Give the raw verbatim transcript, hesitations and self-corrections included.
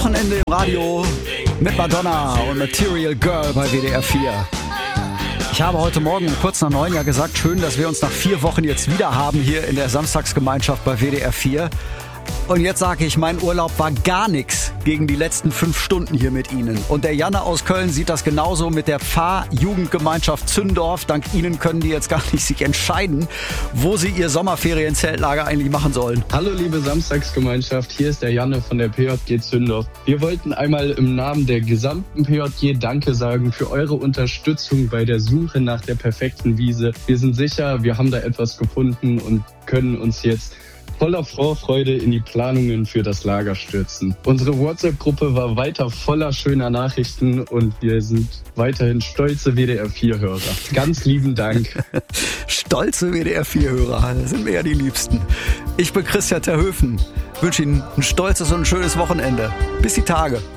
Wochenende im Radio mit Madonna und Material Girl bei W D R vier. Ich habe heute Morgen kurz nach neun ja gesagt, schön, dass wir uns nach vier Wochen jetzt wieder haben hier in der Samstagsgemeinschaft bei W D R vier. Und jetzt sage ich, mein Urlaub war gar nichts gegen die letzten fünf Stunden hier mit Ihnen. Und der Janne aus Köln sieht das genauso mit der Pfarrjugendgemeinschaft Zündorf. Dank Ihnen können die jetzt gar nicht sich entscheiden, wo sie ihr Sommerferienzeltlager eigentlich machen sollen. Hallo liebe Samstagsgemeinschaft, hier ist der Janne von der P J G Zündorf. Wir wollten einmal im Namen der gesamten P J G Danke sagen für eure Unterstützung bei der Suche nach der perfekten Wiese. Wir sind sicher, wir haben da etwas gefunden und können uns jetzt voller Vorfreude in die Planungen für das Lager stürzen. Unsere WhatsApp-Gruppe war weiter voller schöner Nachrichten und wir sind weiterhin stolze W D R vier Hörer. Ganz lieben Dank. Stolze W D R vier Hörer, das sind mir ja die Liebsten. Ich bin Christian Terhöfen, wünsche Ihnen ein stolzes und ein schönes Wochenende. Bis die Tage.